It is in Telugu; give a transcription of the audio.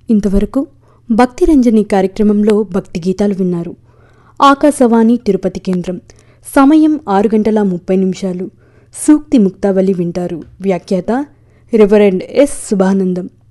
ఇంతవరకు భక్తిరంజని కార్యక్రమంలో భక్తి గీతాలు విన్నారు. ఆకాశవాణి తిరుపతి కేంద్రం. సమయం 6:30 సూక్తి ముక్తావళి వింటారు. వ్యాఖ్యాత రెవరెండ్ ఎస్. శుభానందం.